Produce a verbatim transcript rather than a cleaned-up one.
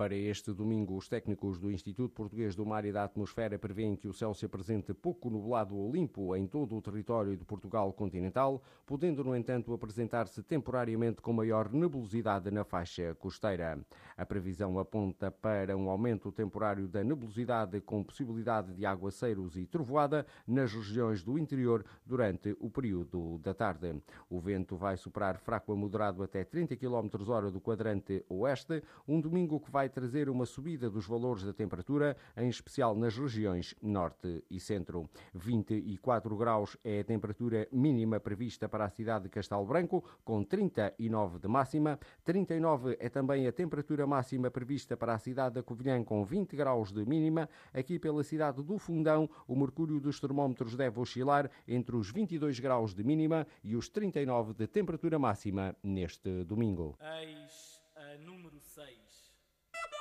Para este domingo, os técnicos do Instituto Português do Mar e da Atmosfera prevêem que o céu se apresente pouco nublado ou limpo em todo o território de Portugal continental, podendo, no entanto, apresentar-se temporariamente com maior nebulosidade na faixa costeira. A previsão aponta para um aumento temporário da nebulosidade com possibilidade de aguaceiros e trovoada nas regiões do interior durante o período da tarde. O vento vai soprar fraco a moderado até trinta quilómetros hora do quadrante oeste, um domingo que vai trazer uma subida dos valores da temperatura, em especial nas regiões norte e centro. vinte e quatro graus é a temperatura mínima prevista para a cidade de Castelo Branco, com trinta e nove de máxima. trinta e nove é também a temperatura máxima prevista para a cidade da Covilhã, com vinte graus de mínima. Aqui pela cidade do Fundão, o mercúrio dos termómetros deve oscilar entre os vinte e dois graus de mínima e os trinta e nove de temperatura máxima neste domingo. Eis a número seis.